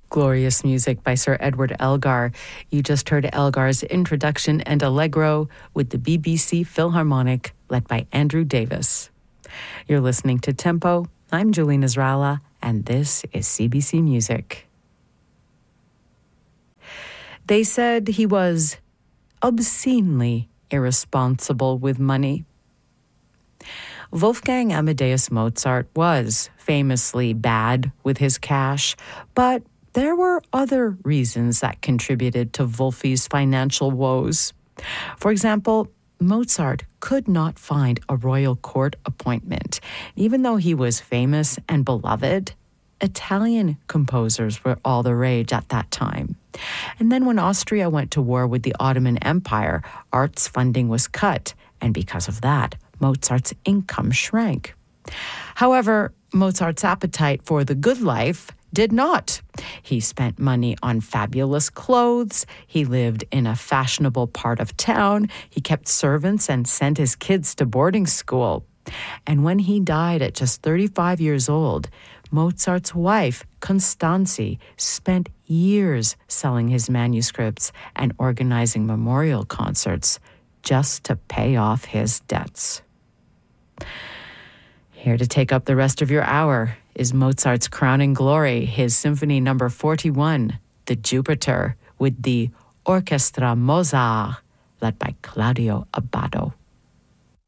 Glorious music by Sir Edward Elgar. You just heard Elgar's introduction and Allegro with the BBC Philharmonic, led by Andrew Davis. You're listening to Tempo. I'm Julie Nasrallah, and this is CBC Music. They said he was obscenely irresponsible with money. Wolfgang Amadeus Mozart was famously bad with his cash, but there were other reasons that contributed to Wolfie's financial woes. For example, Mozart could not find a royal court appointment. Even though he was famous and beloved, Italian composers were all the rage at that time. And then when Austria went to war with the Ottoman Empire, arts funding was cut, and because of that, Mozart's income shrank. However, Mozart's appetite for the good life did not. He spent money on fabulous clothes. He lived in a fashionable part of town. He kept servants and sent his kids to boarding school. And when he died at just 35 years old, Mozart's wife, Constanze, spent years selling his manuscripts and organizing memorial concerts just to pay off his debts. Here to take up the rest of your hour is Mozart's crowning glory, his Symphony No. 41, the Jupiter, with the Orchestra Mozart, led by Claudio Abbado.